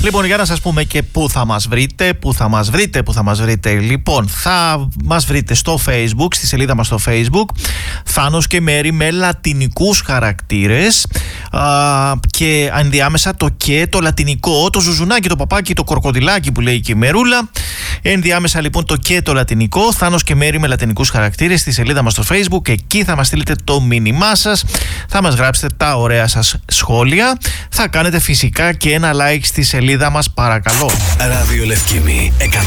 Λοιπόν, για να σας πούμε και πού θα μας βρείτε, λοιπόν, θα μας βρείτε στο Facebook, στη σελίδα μας στο Facebook, Θάνος και Μέρη με λατινικούς χαρακτήρες, και ενδιάμεσα το και, το λατινικό, το ζουζουνάκι, το παπάκι, το κορκοδιλάκι που λέει και η Μερούλα. Ενδιάμεσα λοιπόν το και το λατινικό, Θάνος και Μέρη με λατινικούς χαρακτήρες, στη σελίδα μας στο Facebook. Εκεί θα μας στείλετε το μήνυμά σας, θα μας γράψετε τα ωραία σας σχόλια, θα κάνετε φυσικά και ένα like στη σελίδα μας, παρακαλώ. Ράδιο Λευκήμη